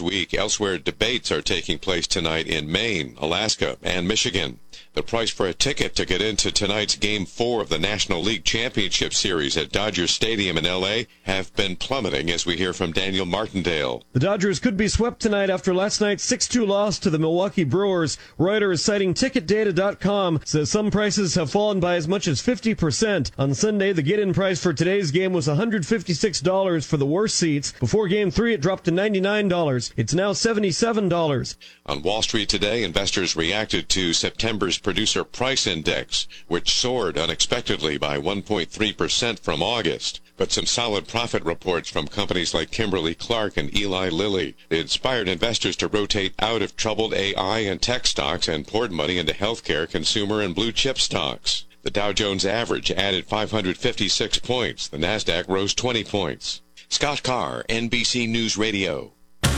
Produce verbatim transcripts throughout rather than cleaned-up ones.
this week. Elsewhere, debates are taking place tonight in Maine, Alaska, and Michigan. The price for a ticket to get into tonight's Game four of the National League Championship Series at Dodger Stadium in L A have been plummeting, as we hear from Daniel Martindale. The Dodgers could be swept tonight after last night's six two loss to the Milwaukee Brewers. Reuters, citing ticket data dot com, says some prices have fallen by as much as fifty percent. On Sunday, the get-in price for today's game was one hundred fifty-six dollars for the worst seats. Before Game three, it dropped to ninety-nine dollars. It's now seventy-seven dollars. On Wall Street today, investors reacted to September's Producer Price Index, which soared unexpectedly by one point three percent from August. But some solid profit reports from companies like Kimberly-Clark and Eli Lilly inspired investors to rotate out of troubled A I and tech stocks and poured money into healthcare, consumer, and blue chip stocks. The Dow Jones average added five hundred fifty-six points. The Nasdaq rose twenty points. Scott Carr, N B C News Radio.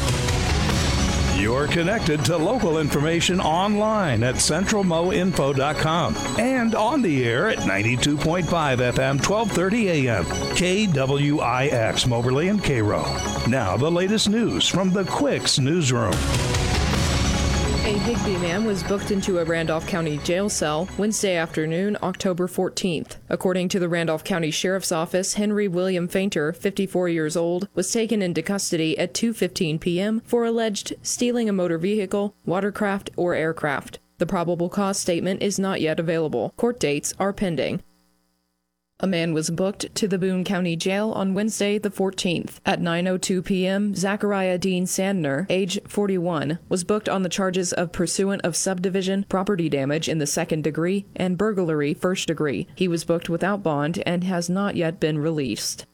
You're connected to local information online at central mo info dot com and on the air at ninety-two point five F M, twelve thirty A M, K W I X, Moberly and Cairo. Now the latest news from the Quicks Newsroom. A Higbee man was booked into a Randolph County jail cell Wednesday afternoon, October fourteenth. According to the Randolph County Sheriff's Office, Henry William Fainter, fifty-four years old, was taken into custody at two fifteen p.m. for alleged stealing a motor vehicle, watercraft, or aircraft. The probable cause statement is not yet available. Court dates are pending. A man was booked to the Boone County Jail on Wednesday the fourteenth. At nine oh two p.m., Zachariah Dean Sandner, age forty-one, was booked on the charges of pursuant of subdivision, property damage in the second degree, and burglary first degree. He was booked without bond and has not yet been released.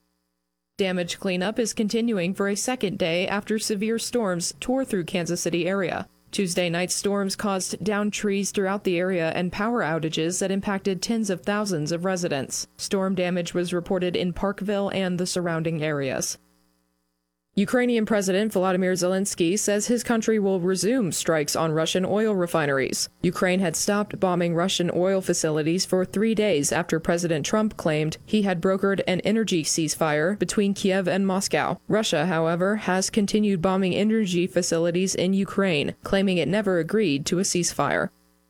Damage cleanup is continuing for a second day after severe storms tore through Kansas City area. Tuesday night storms caused downed trees throughout the area and power outages that impacted tens of thousands of residents. Storm damage was reported in Parkville and the surrounding areas. Ukrainian President Volodymyr Zelensky says his country will resume strikes on Russian oil refineries. Ukraine had stopped bombing Russian oil facilities for three days after President Trump claimed he had brokered an energy ceasefire between Kiev and Moscow. Russia, however, has continued bombing energy facilities in Ukraine, claiming it never agreed to a ceasefire.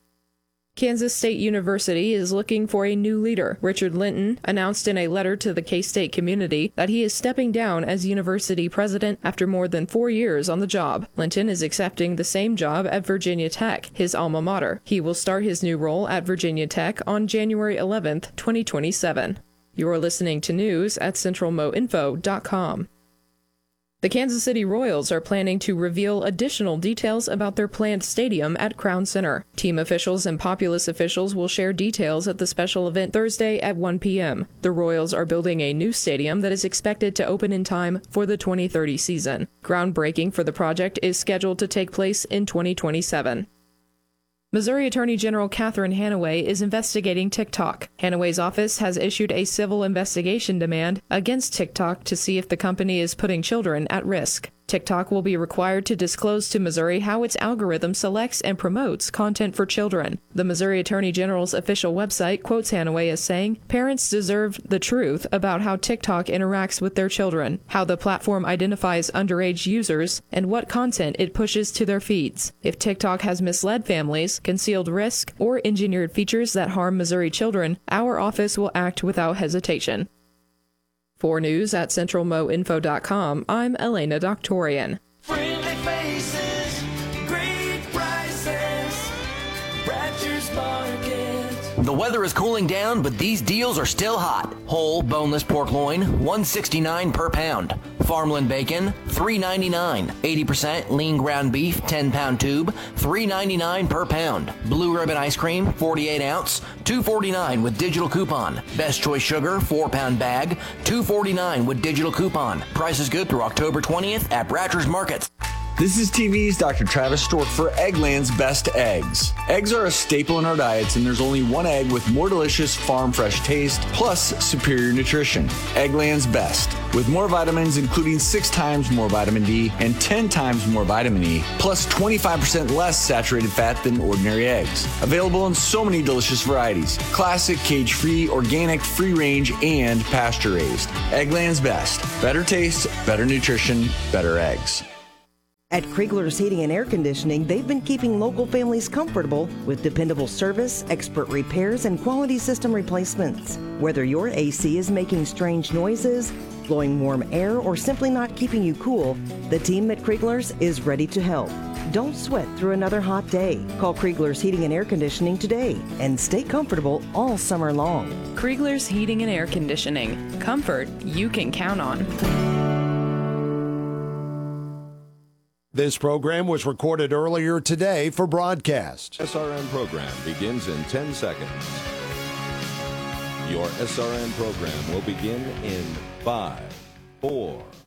Kansas State University is looking for a new leader. Richard Linton announced in a letter to the K-State community that he is stepping down as university president after more than four years on the job. Linton is accepting the same job at Virginia Tech, his alma mater. He will start his new role at Virginia Tech on January eleventh, twenty twenty-seven. You're listening to news at central mo info dot com. The Kansas City Royals are planning to reveal additional details about their planned stadium at Crown Center. Team officials and Populous officials will share details at the special event Thursday at one p.m. The Royals are building a new stadium that is expected to open in time for the twenty thirty season. Groundbreaking for the project is scheduled to take place in twenty twenty-seven. Missouri Attorney General Catherine Hanaway is investigating TikTok. Hanaway's office has issued a civil investigation demand against TikTok to see if the company is putting children at risk. TikTok will be required to disclose to Missouri how its algorithm selects and promotes content for children. The Missouri Attorney General's official website quotes Hanaway as saying, "Parents deserve the truth about how TikTok interacts with their children, how the platform identifies underage users, and what content it pushes to their feeds. If TikTok has misled families, concealed risk, or engineered features that harm Missouri children, our office will act without hesitation." For news at central mo info dot com, I'm Elena Doctorian. Friendly faces, great prices, Bratcher's Market. The weather is cooling down, but these deals are still hot. Whole boneless pork loin, one sixty-nine per pound. Farmland bacon, three ninety-nine. eighty percent lean ground beef, ten pound tube, three ninety-nine per pound. Blue Ribbon ice cream, forty-eight ounce, two forty-nine with digital coupon. Best Choice sugar, four pound bag, two forty-nine with digital coupon. Price is good through October twentieth at Bratcher's Markets. This is T V's Doctor Travis Stork for Eggland's Best Eggs. Eggs are a staple in our diets, and there's only one egg with more delicious farm fresh taste, plus superior nutrition. Eggland's Best. With more vitamins, including six times more vitamin D and ten times more vitamin E, plus twenty-five percent less saturated fat than ordinary eggs. Available in so many delicious varieties. Classic, cage-free, organic, free-range, and pasture-raised. Eggland's Best. Better taste, better nutrition, better eggs. At Kriegler's Heating and Air Conditioning, they've been keeping local families comfortable with dependable service, expert repairs, and quality system replacements. Whether your A C is making strange noises, blowing warm air, or simply not keeping you cool, the team at Kriegler's is ready to help. Don't sweat through another hot day. Call Kriegler's Heating and Air Conditioning today and stay comfortable all summer long. Kriegler's Heating and Air Conditioning. Comfort you can count on. This program was recorded earlier today for broadcast. S R N program begins in ten seconds. Your S R N program will begin in five, four,